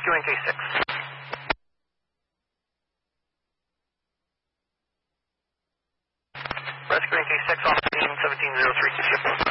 rescuing K6. Rescuing K6 on scene 1703 to ship.